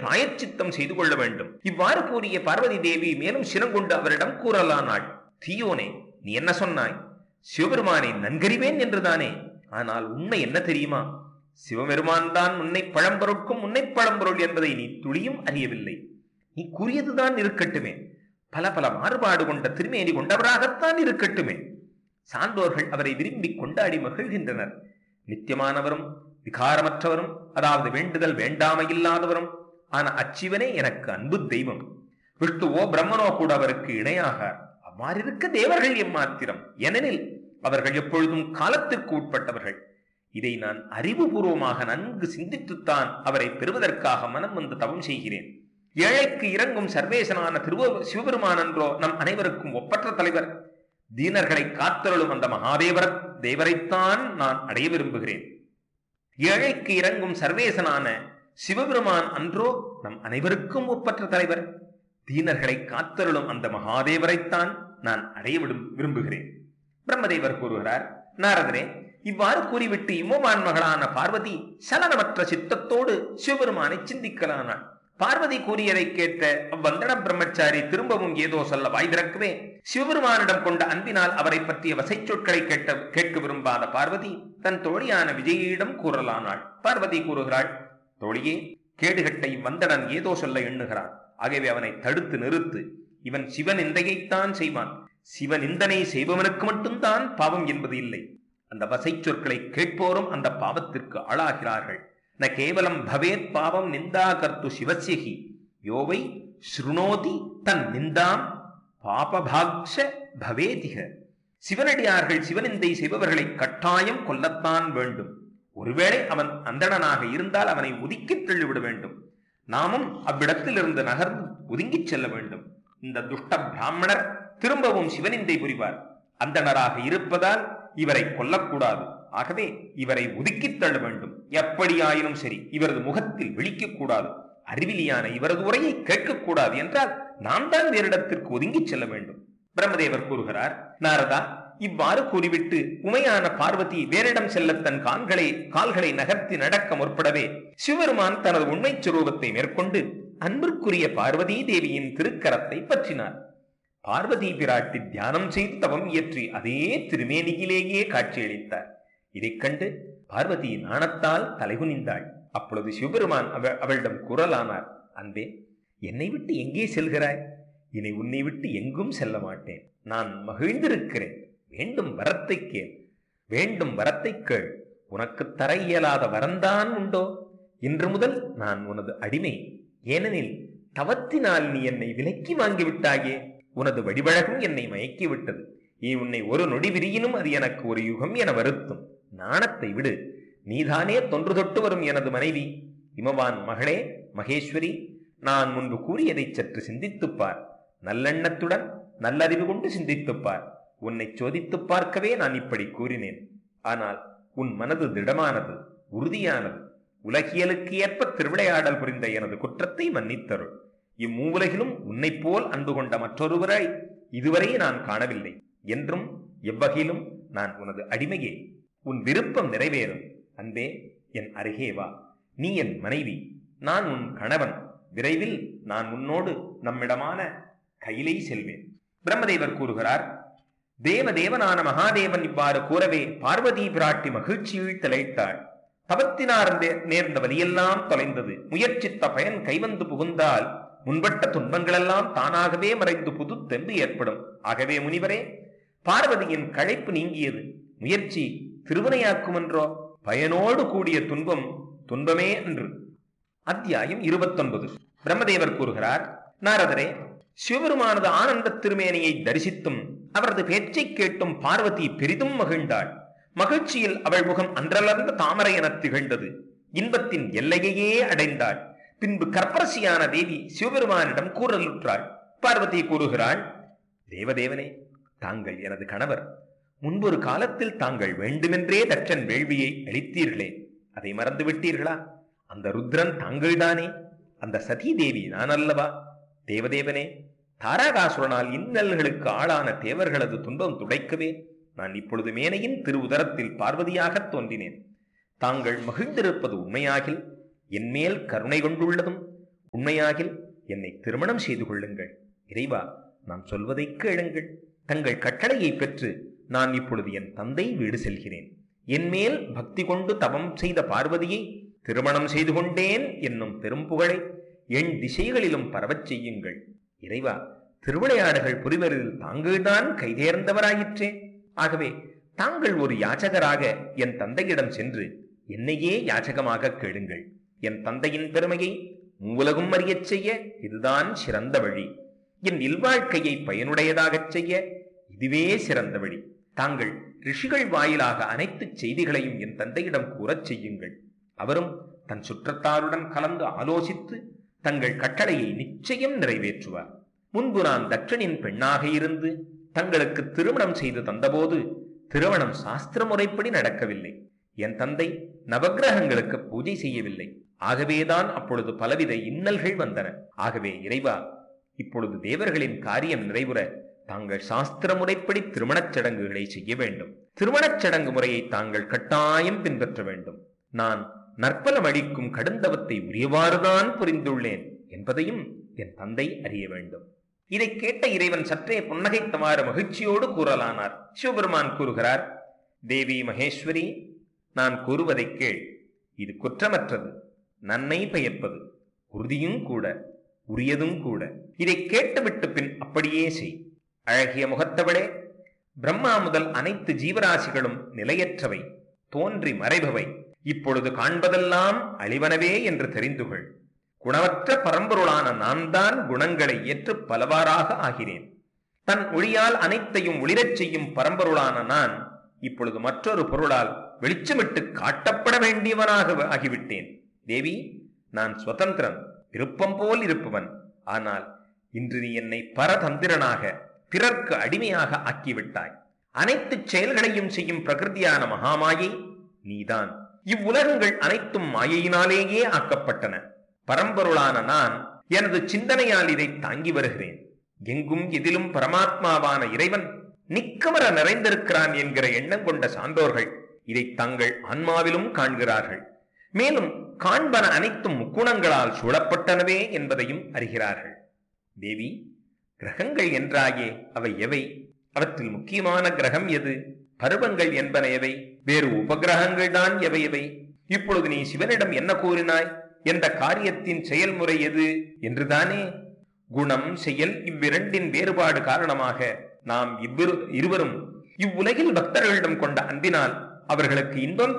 பிராயச்சித்தம் செய்து கொள்ள வேண்டும். இவ்வாறு கூறிய பார்வதி தேவி மேலும் சினங்கொண்டு அவரிடம் கூறலானாள். தீயோனே, நீ என்ன சொன்னாய்? சிவபெருமானை நன்கறிவேன் என்றுதானே. ஆனால் உண்மை என்ன தெரியுமா? சிவபெருமான் தான் உன்னை பழம்பொருட்கும் உன்னை பழம்பொருள் என்பதை நீ துளியும் அறியவில்லை. நீ கூறியதுதான் இருக்கட்டுமே, பல பல மாறுபாடு கொண்ட திருமேனி கொண்டவராகத்தான் இருக்கட்டுமே. சான்றோர்கள் அவரை விரும்பி கொண்டாடி மகிழ்கின்றனர். நித்தியமானவரும் விகாரமற்றவரும், அதாவது வேண்டுதல் வேண்டாமையில்லாதவரும் ஆன அச்சிவனே எனக்கு அன்பு தெய்வம். விஷ்ணுவோ பிரம்மனோ கூட அவருக்கு இணையாகார். அவ்வாறிருக்க தேவர்கள் எம்மாத்திரம்? ஏனெனில் அவர்கள் எப்பொழுதும் காலத்திற்கு உட்பட்டவர்கள். இதை நான் அறிவுபூர்வமாக நன்கு சிந்தித்துத்தான் அவரை பெறுவதற்காக மனம் வந்து தவம் செய்கிறேன். ஏழைக்கு இறங்கும் சர்வேசனான சிவபெருமான் என்றோ நம் அனைவருக்கும் ஒப்பற்ற தலைவர். தீனர்களை காத்தருளும் அந்த தேவரைத்தான் நான் அடைய விரும்புகிறேன். ஏழைக்கு இறங்கும் சர்வேசனான சிவபெருமான் அன்றோ நம் அனைவருக்கும் ஒப்பற்ற தலைவர். தீனர்களை காத்தருளும் அந்த மகாதேவரைத்தான் நான் அடைய விரும்புகிறேன். பிரம்மதேவர் கூறுகிறார், நாரதரே, இவ்வாறு கூறிவிட்டு இம்மோமான் மகளான பார்வதி சலனமற்ற சித்தத்தோடு சிவபெருமானை சிந்திக்கலானாள். பார்வதி கூறியதை கேட்ட அவ்வந்தன பிரம்மச்சாரி திரும்பவும் ஏதோ சொல்ல வாய் திறக்கவே, சிவபெருமானிடம் கொண்ட அன்பினால் அவரை பற்றிய வசை சொற்களை கேட்க விரும்பாத பார்வதி தன் தோழியான விஜயிடம் கூறலானாள். பார்வதி கூறுகிறாள், தோழியே, கேடுகட்ட இவ்வந்தனன் ஏதோ சொல்ல எண்ணுகிறான். ஆகவே அவனை தடுத்து நிறுத்து. இவன் சிவநிந்தையைத்தான் செய்வான். சிவநிந்தனை செய்பவனுக்கு மட்டும்தான் பாவம் என்பது இல்லை. அந்த வசை சொற்களை கேட்போரும் அந்த பாவத்திற்கு ஆளாகிறார்கள். ந கேவலம் பவேத் பாவம் நிந்தா கர்த்து சிவசியகி யோவை ஸ்ருணோதி தன் நிந்தாம் பாபபாக்ஷ பவேதிக. சிவனடியார்கள் சிவனிந்தை செய்பவர்களை கட்டாயம் கொல்லத்தான் வேண்டும். ஒருவேளை அவன் அந்தணனாக இருந்தால் அவனை ஒதுக்கித் தள்ளிவிட வேண்டும். நாமும் அவ்விடத்தில் இருந்து நகர்ந்து ஒதுங்கிச் செல்ல வேண்டும். இந்த துஷ்ட பிராமணர் திரும்பவும் சிவனிந்தை புரிவார். அந்தணராக இருப்பதால் இவரை கொல்லக்கூடாது. ஆகவே இவரை ஒதுக்கித் தள்ள வேண்டும். எப்படியாயினும் சரி, இவரது முகத்தில் விழிக்கக்கூடாது. அறிவிலியான இவரது உரையை கேட்கக்கூடாது. என்றால் நாம் தான் வேறிடத்திற்கு ஒதுங்கிச் செல்ல வேண்டும். பிரம்மதேவர் கூறுகிறார், நாரதா, இவ்வாறு கூறிவிட்டு உமையான பார்வதி வேறிடம் செல்ல தன் கால்களை நகர்த்தி நடக்க முற்படவே சிவபெருமான் தனது உண்மை சுரூபத்தை மேற்கொண்டு அன்பிற்குரிய பார்வதி தேவியின் திருக்கரத்தை பற்றினார். பார்வதி பிராட்டி தியானம் செய்து தவம் இயற்றி அதே திருமேனியிலேயே காட்சியளித்தார். இதைக் கண்டு பார்வதி நாணத்தால் தலைகுனிந்தாள். அப்பொழுது சிவபெருமான் அவளிடம் கூறலானார், அன்பே, என்னை விட்டு எங்கே செல்கிறாய்? இனி உன்னை விட்டு எங்கும் செல்ல மாட்டேன். நான் மகிழ்ந்திருக்கிறேன். வேண்டும் வரத்தை கேள். உனக்கு தர இயலாத வரந்தான் உண்டோ? இன்று முதல் நான் உனது அடிமை. ஏனெனில் தவத்தினால் நீ என்னை விலக்கி வாங்கிவிட்டாயே. உனது வடிவழகும் என்னை மயக்கிவிட்டது. உன்னை ஒரு நொடி விரியினும் அது எனக்கு ஒரு யுகம் என வருத்தும். நாணத்தை விடு. நீதானே தொன்று தொட்டு வரும் எனது மனைவி. இமவான் மகளே, மகேஸ்வரி, நான் முன்பு கூறியதை சற்று சிந்தித்துப்பார். நல்லெண்ணத்துடன் நல்லறிவு கொண்டு சிந்தித்துப்பார். உன்னை சோதித்து பார்க்கவே நான் இப்படி கூறினேன். ஆனால் உன் மனது திடமானது, உறுதியானது. உலகியலுக்கு ஏற்ப திருவிளையாடல் புரிந்த எனது குற்றத்தை மன்னித்தருள். இம்மூவுலகிலும் உன்னை போல் அன்பு கொண்ட மற்றொருவரை இதுவரை நான் காணவில்லை. என்றும் எவ்வகையிலும் நான் உனது அடிமையே. உன் விருப்பம் நிறைவேறும். அன்பே, என் அருகே வா. நீ என் மனைவி, நான் உன் கணவன். விரைவில் நான் உன்னோடு நம்மிடமான கையிலை செல்வேன். பிரம்மதேவர் கூறுகிறார், தேவனான மகாதேவன் இவ்வாறு கூறவே பார்வதி பிராட்டி மகிழ்ச்சியில் திளைத்தாள். தவத்தினார் நேர்ந்த வலியெல்லாம் தொலைந்தது. முயற்சித்த பயன் கைவந்து புகுந்தால் முன்பட்ட துன்பங்களெல்லாம் தானாகவே மறைந்து புது தெம்பு ஏற்படும். ஆகவே முனிவரே, பார்வதியின் களைப்பு நீங்கியது. முயற்சி திருவினையாக்கும் என்றோ? பயனோடு கூடிய துன்பம் துன்பமே அன்று. அத்தியாயம் 29. பிரம்மதேவர் கூறுகிறார், நாரதரே, சிவபெருமானது ஆனந்த திருமேனியை தரிசித்தும் அவரது பேச்சை கேட்டும் பார்வதி பெரிதும் மகிழ்ந்தாள். மகிழ்ச்சியில் அவள் முகம் அன்றலர்ந்த தாமரை என திகழ்ந்தது. இன்பத்தின் எல்லையையே அடைந்தாள். பின்பு கற்பரசியான தேவி சிவபெருமானிடம் கூறலுற்றாள். பார்வதி கூறுகிறாள், தேவதேவனே, தாங்கள் எனது கணவர். முன்பொரு காலத்தில் தாங்கள் வேண்டுமென்றே தட்சன் வேள்வியை அளித்தீர்களே, அதை மறந்து விட்டீர்களா? அந்த ருத்ரன் தாங்கள்தானே? அந்த சதி தேவி நான் அல்லவா? தேவதேவனே, தாராகாசுரனால் இன்னல்களுக்கு ஆளான தேவர்களது துன்பம் துடைக்கவே நான் இப்பொழுது மேனையின் திரு உதரத்தில் பார்வதியாக தோன்றினேன். தாங்கள் மகிழ்ந்திருப்பது உண்மையாகில் என்மேல் கருணை கொண்டுள்ளதும் உண்மையாகில் என்னை திருமணம் செய்து கொள்ளுங்கள். இறைவா, நான் சொல்வதை கேளுங்கள். தங்கள் கட்டளையை பெற்று நான் இப்பொழுது என் தந்தை வீடு செல்கிறேன். என்மேல் பக்தி கொண்டு தவம் செய்த பார்வதியை திருமணம் செய்து கொண்டேன் என்னும் பெரும் புகழை என் திசைகளிலும் பரவச் செய்யுங்கள். இறைவா, திருவிளையாடுகள் புரிவதில் தாங்கள்தான் கைதேர்ந்தவராயிற்றே. ஆகவே தாங்கள் ஒரு யாச்சகராக என் தந்தையிடம் சென்று என்னையே யாச்சகமாக கேளுங்கள். என் தந்தையின் பெருமையை மூலகும் அறியச் செய்ய இதுதான் சிறந்த வழி. என் இல்வாழ்க்கையை பயனுடையதாகச் செய்ய இதுவே சிறந்த வழி. தாங்கள் ரிஷிகள் வாயிலாக அனைத்து செய்திகளையும் என் தந்தையிடம் கூறச் செய்யுங்கள். அவரும் தன் சுற்றத்தாருடன் கலந்து ஆலோசித்து தங்கள் கட்டளையை நிச்சயம் நிறைவேற்றுவார். முன்பு நான் தட்சனின் பெண்ணாக இருந்து தங்களுக்கு திருமணம் செய்து தந்தபோது திருமணம் சாஸ்திர முறைப்படி நடக்கவில்லை. என் தந்தை நவக்கிரகங்களுக்கு பூஜை செய்யவில்லை. ஆகவேதான் அப்பொழுது பலவித இன்னல்கள் வந்தன. ஆகவே இறைவா, இப்பொழுது தேவர்களின் காரியம் நிறைவுற தாங்கள் சாஸ்திர முறைப்படி திருமணச் சடங்குகளை செய்ய வேண்டும். திருமணச் சடங்கு முறையை தாங்கள் கட்டாயம் பின்பற்ற வேண்டும். நான் நற்பலம் அளிக்கும் கடுந்தவத்தை உரியவாறுதான் புரிந்துள்ளேன் என்பதையும் என் தந்தை அறிய வேண்டும். இதை கேட்ட இறைவன் சற்றே புன்னகைத்தவாறு மகிழ்ச்சியோடு கூறலானார். சிவபெருமான் கூறுகிறார், தேவி மகேஸ்வரி, நான் கூறுவதை கேள். இது குற்றமற்றது, நன்மை பயப்பது, உறுதியும் கூட, உரியதும் கூட. இதை கேட்டுவிட்டு பின் அப்படியே செய். அழகிய முகத்தவளே, பிரம்மா முதல் அனைத்து ஜீவராசிகளும் நிலையற்றவை, தோன்றி மறைபவை. இப்பொழுது காண்பதெல்லாம் அழிவனவே என்று தெரிந்துகொள். குணமற்ற பரம்பொருளான நான் தான் குணங்களை ஏற்று பலவாறாக ஆகிறேன். தன் ஒளியால் அனைத்தையும் ஒளிரச் செய்யும் பரம்பொருளான நான் இப்பொழுது மற்றொரு பொருளால் வெளிச்சமிட்டு காட்டப்பட வேண்டியவனாக ஆகிவிட்டேன். தேவி, நான் சுதந்திரன், விருப்பம் போல் இருப்பவன். ஆனால் இன்று நீ என்னை பரதந்திரனாக, பிறர்க்கு அடிமையாக ஆக்கிவிட்டாய். அனைத்து செயல்களையும் செய்யும் பிரகிருதியான மகாமாயை நீதான். இவ்வுலகங்கள் அனைத்தும் மாயையினாலேயே ஆக்கப்பட்டன. பரம்பொருளான நான் எனது சிந்தனையால் இதை தாங்கி வருகிறேன். எங்கும் எதிலும் பரமாத்மாவான இறைவன் நிக்கமர நிறைந்திருக்கிறான் என்கிற எண்ணம் கொண்ட சான்றோர்கள் இதை தங்கள் ஆன்மாவிலும் காண்கிறார்கள். மேலும் காண்பன அனைத்தும் முக்குணங்களால் சூழப்பட்டனவே என்பதையும் அறிகிறார்கள். தேவி, கிரகங்கள் என்றாயே அவை எவை? அவற்றில் முக்கியமான கிரகம் எது? பருவங்கள் என்பன எவை? வேறு உபகிரகங்கள் தான் எவை எவை? இப்பொழுது நீ சிவனிடம் என்ன கூறினாய்? என்ற காரியத்தின் செயல்முறை எது என்றுதானே? குணம், செயல் இவ்விரண்டின் வேறுபாடு காரணமாக நாம் இருவரும் இவ்வுலகில் பக்தர்களிடம் கொண்ட அன்பினால் அவர்களுக்கு இன்பம்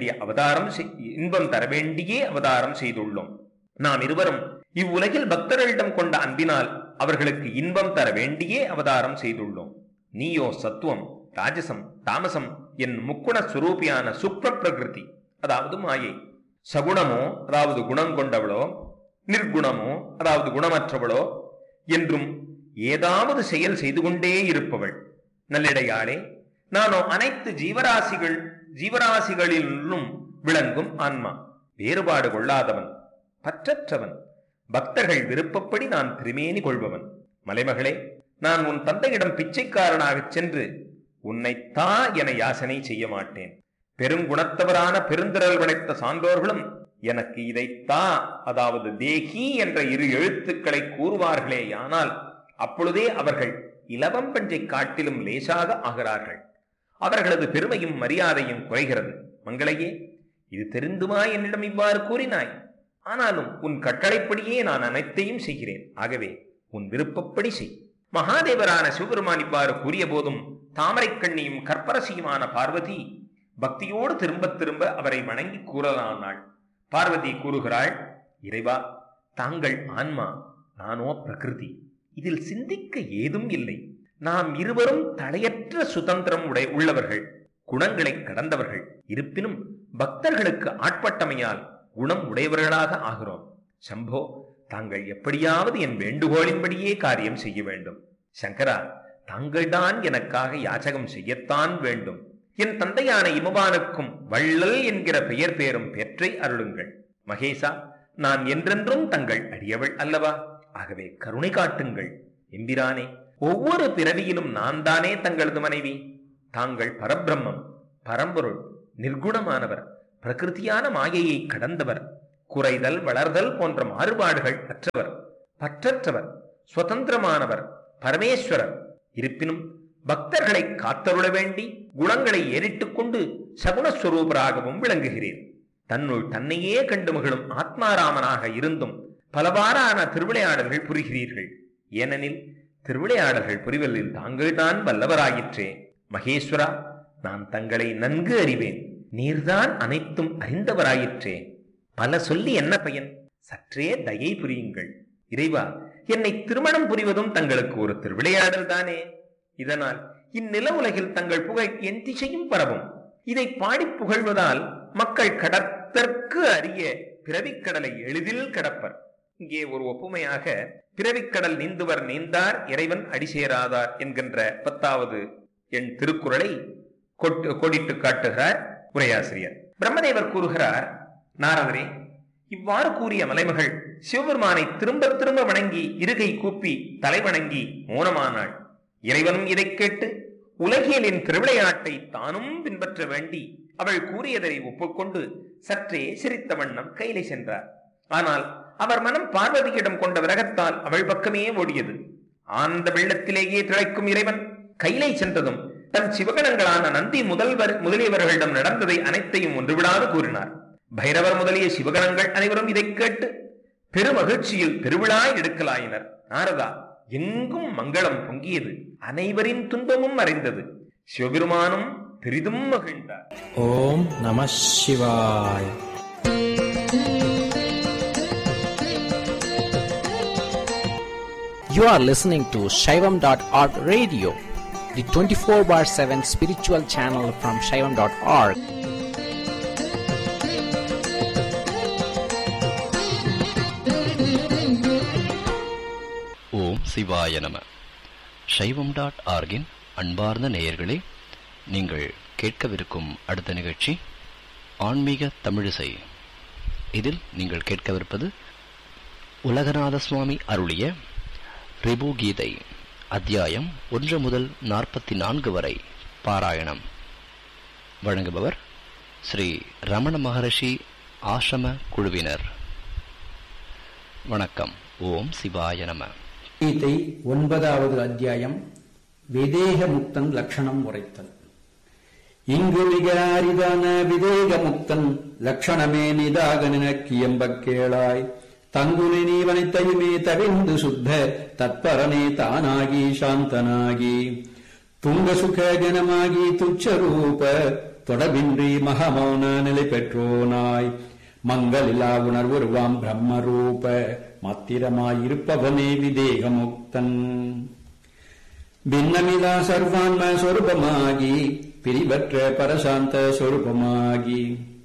தர வேண்டியே அவதாரம் செய்துள்ளோம். நாம் இருவரும் இவ்வுலகில் பக்தர்களிடம் கொண்ட அன்பினால் அவர்களுக்கு இன்பம் தர வேண்டியே அவதாரம் செய்துள்ளோம். நீயோ சத்துவம், ராஜசம், தாமசம் என்னும் முக்குண சுரூபியான சுப்ர பிரகிருதி, அதாவது மாயை. சகுணமோ அதாவது குணம் கொண்டவளோ, நிர்குணமோ அதாவது குணமற்றவளோ என்றும் ஏதாவது செயல் செய்து கொண்டே இருப்பவள். நல்லிடையாளே, நானோ அனைத்து ஜீவராசிகளிலும் விளங்கும் ஆன்மா. வேறுபாடு கொள்ளாதவன், பற்றற்றவன். பக்தர்கள் விருப்பப்படி நான் திருமேனி கொள்பவன். மலைமகளே, நான் உன் தந்தையிடம் பிச்சைக்காரனாகச் சென்று உன்னை தா என யாசனை செய்ய மாட்டேன். பெருங்குணத்தவரான பெருந்திரல் படைத்த சான்றோர்களும் எனக்கு இதைத்தா, அதாவது தேகி என்ற இரு எழுத்துக்களை கூறுவார்களேயானால் அப்பொழுதே அவர்கள் இலவம் பஞ்சை காட்டிலும் லேசாக ஆகிறார்கள். அவர்களது பெருமையும் மரியாதையும் குறைகிறது. மங்களையே, இது தெரிந்துமா என்னிடம் இவ்வாறு கூறினாய்? ஆனாலும் உன் கட்டளைப்படியே நான் அனைத்தையும் செய்கிறேன். ஆகவே உன் விருப்பப்படி செய். மகாதேவரான சிவபெருமான் இவ்வாறு கூறிய போதும் தாமரை கண்ணியும் கற்பரசியுமான பார்வதி பக்தியோடு திரும்ப திரும்ப அவரை வணங்கி கூறலானாள். பார்வதி கூறுகிறாள், இறைவா, தாங்கள் ஆன்மா, நானோ பிரகிருதி. இதில் சிந்திக்க ஏதும் இல்லை. நாம் இருவரும் தடையற்ற சுதந்திரம் உள்ளவர்கள், குணங்களை கடந்தவர்கள். இருப்பினும் பக்தர்களுக்கு ஆட்பட்டமையால் குணம் உடையவர்களாக ஆகிறோம். சம்போ, தாங்கள் எப்படியாவது என் வேண்டுகோளின்படியே காரியம் செய்ய வேண்டும். சங்கரா, தாங்கள்தான் எனக்காக யாச்சகம் செய்யத்தான் வேண்டும். என் தந்தையான இமவானுக்கும் வள்ளல் என்கிற பெயர் பேரும் பெற்றை அருளுங்கள். மகேசா, நான் என்றென்றும் தங்கள் அடியவள் அல்லவா? ஆகவே கருணை காட்டுங்கள். எம்பிரானே, ஒவ்வொரு பிறவியிலும் நான் தானே தங்களது மனைவி. தாங்கள் பரபிரம்மம், பரம்பொருள், நிர்குணமானவர், பிரகிருதியான மாயையை கடந்தவர், குறைதல் வளர்தல் போன்ற மாறுபாடுகள் அற்றவர், பற்றற்றவர், சுதந்திரமானவர், பரமேஸ்வரர். இருப்பினும் பக்தர்களை காத்தருள வேண்டி குணங்களை ஏறிட்டுக் கொண்டு சகுணஸ்வரூபராகவும் விளங்குகிறீர். தன்னுள் தன்னையே கண்டு மகிழும் ஆத்மாராமனாக இருந்தும் பலவாறான திருவிளையாடல்கள் புரிகிறீர்கள். ஏனெனில் திருவிளையாடல்கள் புரிவதில் தாங்கள்தான் வல்லவராயிற்றே. மகேஸ்வரா, நான் தங்களை நன்கு அறிவேன். நீர்தான் அனைத்தும் அறிந்தவராயிற்றே. பல சொல்லி என்ன பயன்? சற்றே தயை புரியுங்கள். இறைவா, என்னை திருமணம் புரிவதும் தங்களுக்கு ஒரு திருவிளையாடல் தானே. இதனால் இந்நில உலகில் தங்கள் புகழ் என் திசையும் பரவும். இதை பாடி புகழ்வதால் மக்கள் கடத்தற்கு அரிய பிறவிக்கடலை எளிதில் கடப்பர். இங்கே ஒரு ஒப்புமையாக பிறவிக்கடல் நீந்துவர் நீந்தார், இறைவன் அடிசேராதார் என்கின்ற 10வது எண் திருக்குறளை கோடிட்டு காட்டுகிறார் உரையாசிரியர். பிரம்மதேவர் கூறுகிறார், நாரதரே, இவ்வாறு கூறிய மலைமகள் சிவபெருமானை திரும்ப திரும்ப வணங்கி இருகை கூப்பி தலை வணங்கி மௌனமானாள். இறைவனும் இதை கேட்டு உலகியலின் திருவிளையாட்டை தானும் பின்பற்ற வேண்டி அவள் கூறியதை ஒப்புக்கொண்டு சற்றே சிரித்த வண்ணம் கையிலை சென்றார். ஆனால் அவர் மனம் பார்வதியிடம் கொண்ட விரகத்தால் அவள் பக்கமே ஓடியது. ஆனந்த வெள்ளத்திலேயே திளைக்கும் இறைவன் கையிலை சென்றதும் தன் சிவகணங்களான நந்தி முதலியவர்களிடம் நடந்ததை அனைத்தையும் ஒன்றுவிடாது கூறினார். பைரவர் முதலிய சிவகணங்கள் அனைவரும் இதை கேட்டு பெருமகிழ்ச்சியில் பெருவிழா எடுக்கலாயினர். நாரதா, எங்கும் மங்களம் பொங்கியது. அனைவரின் துன்பமும் அறிந்தது. சிவபெருமானும் பெரிதும் மகிழ்ந்தார். ஓம் நம சிவாய. You are listening to Shaivam.org radio, the 24/7 spiritual channel from Shaivam.org. ஓம் சிவாய நம. Shaivam.org-இன் அன்பார்ந்த நேயர்களே, நீங்கள் கேட்கவிருக்கும் அடுத்த நிகழ்ச்சி ஆன்மீக தமிழிசை. இதில் நீங்கள் கேட்கவிருப்பது உலகநாத சுவாமி அருளிய ரிபு கீதை அத்தியாயம் 1 முதல் 44 வரை பாராயணம். வழங்குபவர் ஸ்ரீ ரமண மகரிஷி ஆசிரம குழுவினர். வணக்கம். ஓம் சிவாய நம. கீதை 9வது அத்தியாயம் விதேக முக்தன் லட்சணம் உரைத்தல். இங்கு மிக அரிதான விதேக முக்தன் லட்சணமே நிதாக நினக்கியம்ப கேளாய். தங்குனி நீவனைத்தையுமே தவிந்து சுத்த தத்பரனே தானாகி சாந்தனாகி துங்க சுக ஜனமாகி துச்சரூப தொடவின்றி மகமௌன நிலை பெற்றோனாய் மங்களிலா உணர்வுருவாம் பிரம்மரூப மாத்திரமாயிருப்பவனே விதேக முக்தன். பின்னமிதா சர்வான்ம சொரூபமாகி பிரிவற்ற பரசாந்த சொரூபமாகி